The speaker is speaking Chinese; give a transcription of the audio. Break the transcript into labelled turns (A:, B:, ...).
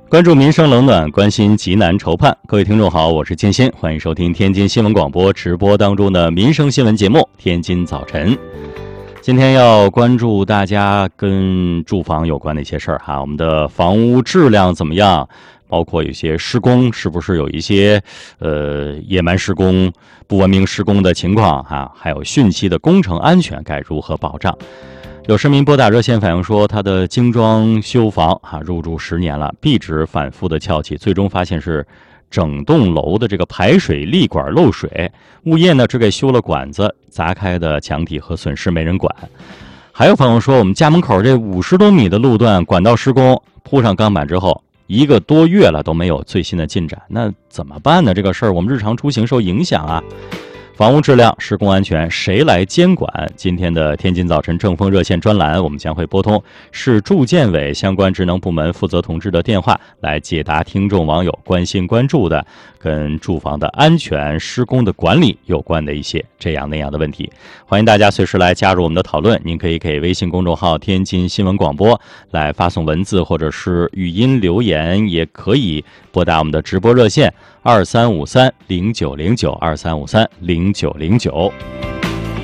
A: 关注民生冷暖，关心急难愁盼。各位听众好，我是建新，欢迎收听天津新闻广播直播当中的民生新闻节目《天津早晨》。今天要关注大家跟住房有关的一些事儿哈，我们的房屋质量怎么样？包括有些施工是不是有一些野蛮施工、不文明施工的情况哈？还有汛期的工程安全该如何保障？有市民拨打热线反映说，他的精装修房入住10年了，壁纸反复的翘起，最终发现是整栋楼的这个排水立管漏水，物业呢只给修了管子，砸开的墙体和损失没人管。还有朋友说，我们家门口这50多米的路段管道施工，铺上钢板之后1个多月了都没有最新的进展，那怎么办呢？这个事儿我们日常出行受影响啊。房屋质量、施工安全，谁来监管？今天的天津早晨正风热线专栏，我们将会拨通市住建委相关职能部门负责同志的电话，来解答听众网友关心关注的跟住房的安全、施工的管理有关的一些这样那样的问题。欢迎大家随时来加入我们的讨论，您可以给微信公众号天津新闻广播来发送文字或者是语音留言，也可以拨打我们的直播热线2353090923530909。